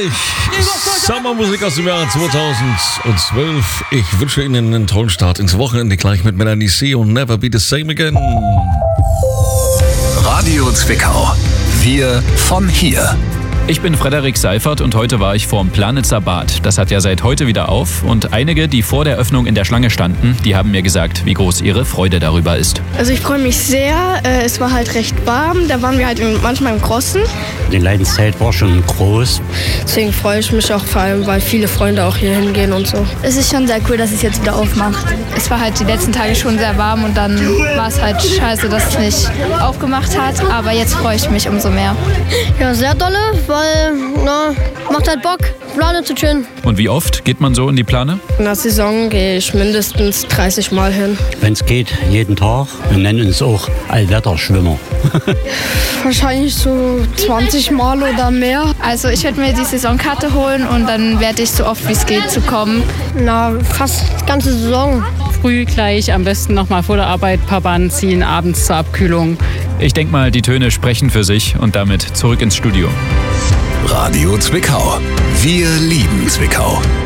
euch Sommermusik aus dem Jahr 2012. Ich wünsche Ihnen einen tollen Start ins Wochenende gleich mit Melanie C. und Never Be the Same Again. Radio Zwickau. Wir von hier. Ich bin Frederik Seifert und heute war ich vorm Planitzer Bad. Das hat ja seit heute wieder auf und einige, die vor der Öffnung in der Schlange standen, die haben mir gesagt, wie groß ihre Freude darüber ist. Also ich freue mich sehr. Es war halt recht warm. Da waren wir halt manchmal im Crossen. Die Leidenszeit war schon groß. Deswegen freue ich mich auch vor allem, weil viele Freunde auch hier hingehen und so. Es ist schon sehr cool, dass es jetzt wieder aufmacht. Es war halt die letzten Tage schon sehr warm und dann war es halt scheiße, dass es nicht aufgemacht hat. Aber jetzt freue ich mich umso mehr. Ja, sehr dolle, weil macht halt Bock, Plane zu chillen. Und wie oft geht man so in die Plane? In der Saison gehe ich mindestens 30 Mal hin. Wenn es geht, jeden Tag. Wir nennen uns auch Allwetterschwimmer. Wahrscheinlich so 20 Mal oder mehr. Also ich werde mir die Saisonkarte holen und dann werde ich so oft wie es geht zu kommen. Fast die ganze Saison. Früh gleich, am besten noch mal vor der Arbeit ein paar Bahnen ziehen, abends zur Abkühlung. Ich denke mal, die Töne sprechen für sich und damit zurück ins Studio. Radio Zwickau. Wir lieben Zwickau.